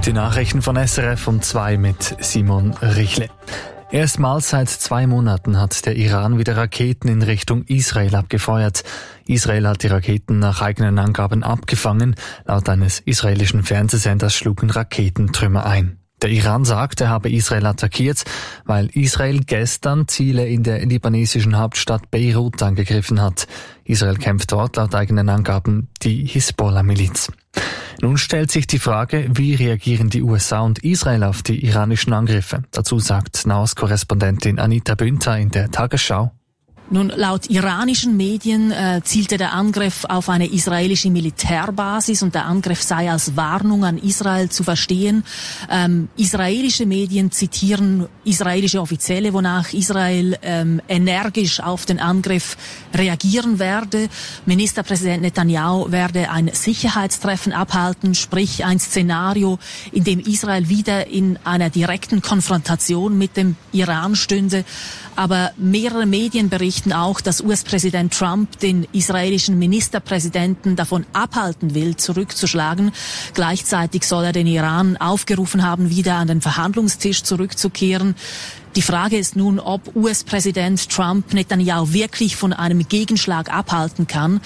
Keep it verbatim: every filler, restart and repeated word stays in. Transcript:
Die Nachrichten von S R F um zwei mit Simon Richle. Erstmals seit zwei Monaten hat der Iran wieder Raketen in Richtung Israel abgefeuert. Israel hat die Raketen nach eigenen Angaben abgefangen. Laut eines israelischen Fernsehsenders schlugen Raketentrümmer ein. Der Iran sagt, er habe Israel attackiert, weil Israel gestern Ziele in der libanesischen Hauptstadt Beirut angegriffen hat. Israel kämpft dort laut eigenen Angaben die Hisbollah-Miliz. Nun stellt sich die Frage, wie reagieren die U S A und Israel auf die iranischen Angriffe? Dazu sagt Nahostkorrespondentin Anita Bündter in der Tagesschau. Nun, laut iranischen Medien äh, zielte der Angriff auf eine israelische Militärbasis und der Angriff sei als Warnung an Israel zu verstehen. Ähm, israelische Medien zitieren israelische Offizielle, wonach Israel ähm, energisch auf den Angriff reagieren werde. Ministerpräsident Netanyahu werde ein Sicherheitstreffen abhalten, sprich ein Szenario, in dem Israel wieder in einer direkten Konfrontation mit dem Iran stünde. Aber mehrere Medien berichten auch, dass U S-Präsident Trump den israelischen Ministerpräsidenten davon abhalten will, zurückzuschlagen. Gleichzeitig soll er den Iran aufgerufen haben, wieder an den Verhandlungstisch zurückzukehren. Die Frage ist nun, ob U S-Präsident Trump Netanyahu wirklich von einem Gegenschlag abhalten kann.